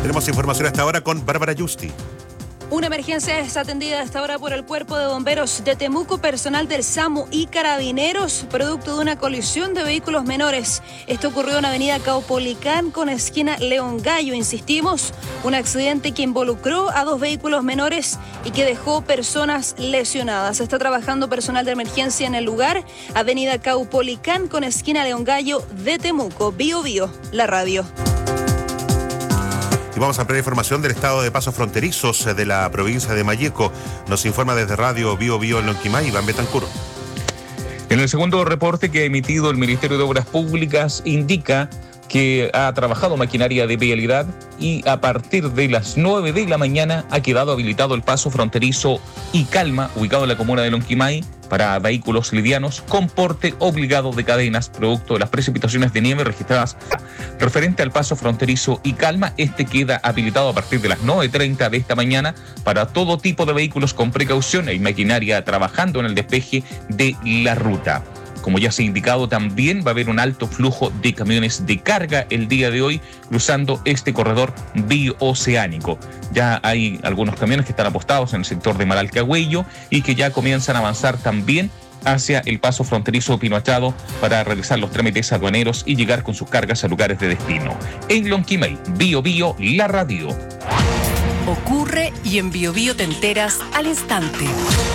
Tenemos información hasta ahora con Bárbara Yusti. Una emergencia es atendida a esta hora por el Cuerpo de Bomberos de Temuco, personal del SAMU y Carabineros, producto de una colisión de vehículos menores. Esto ocurrió en avenida Caupolicán con esquina León Gallo. Insistimos, un accidente que involucró a 2 vehículos menores y que dejó personas lesionadas. Está trabajando personal de emergencia en el lugar, avenida Caupolicán con esquina León Gallo de Temuco. Bio Bio, la radio. Y vamos a ampliar información del estado de pasos fronterizos de la provincia de Malleco. Nos informa desde Radio Bio Bio en Lonquimay, Iván Betancur. En el segundo reporte que ha emitido el Ministerio de Obras Públicas indica que ha trabajado maquinaria de vialidad y a partir de las 9 de la mañana ha quedado habilitado el paso fronterizo y Calma, ubicado en la comuna de Lonquimay, para vehículos livianos con porte obligado de cadenas, producto de las precipitaciones de nieve registradas. Referente al paso fronterizo y Calma, este queda habilitado a partir de las 9:30 de esta mañana para todo tipo de vehículos con precaución. Hay maquinaria trabajando en el despeje de la ruta. Como ya se ha indicado, también va a haber un alto flujo de camiones de carga el día de hoy cruzando este corredor bioceánico. Ya hay algunos camiones que están apostados en el sector de Maralcahuello y que ya comienzan a avanzar también hacia el paso fronterizo Pino Achado para realizar los trámites aduaneros y llegar con sus cargas a lugares de destino. En Lonquimay, Bio Bio, la radio. Ocurre y en Bio Bio te enteras al instante.